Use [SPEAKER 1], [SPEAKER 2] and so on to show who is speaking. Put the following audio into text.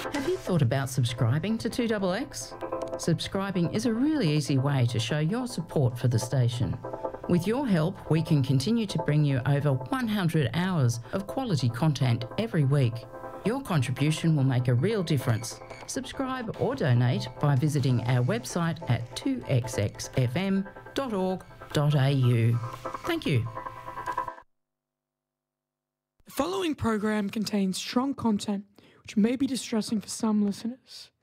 [SPEAKER 1] Have you thought about subscribing to 2XX? Subscribing is a really easy way to show your support for the station. With your help, we can continue to bring you over 100 hours of quality content every week. Your contribution will make a real difference. Subscribe or donate by visiting our website at 2xxfm.org.au. Thank you.
[SPEAKER 2] The following program contains strong content which may be distressing for some listeners.